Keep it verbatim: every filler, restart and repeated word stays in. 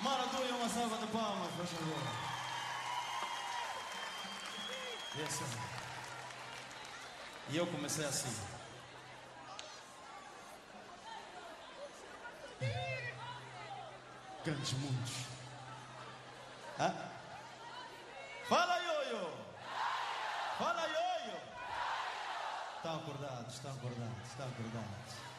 Maravilha, uma salva de palmas, por favor. Yes, sir. E eu comecei assim. Grandes mundos. Hã? Fala, Ioio! Fala, Ioio! Estão acordados, estão acordados, estão acordados.